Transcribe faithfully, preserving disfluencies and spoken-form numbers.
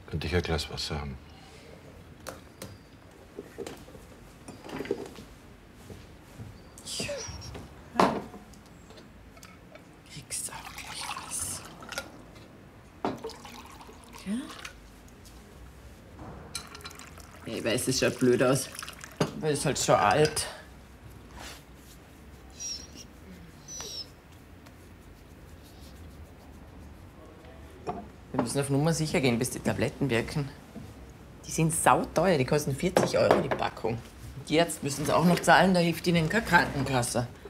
Könnte ich ein Glas Wasser haben? Ja. Kriegst auch gleich was. Ja? Ich weiß, es schaut blöd aus. Aber ist halt schon alt. Wir müssen auf Nummer sicher gehen, bis die Tabletten wirken. Die sind sauteuer, die kosten vierzig Euro die Packung. Die Ärzte müssen es auch noch zahlen, da hilft ihnen keine Krankenkasse.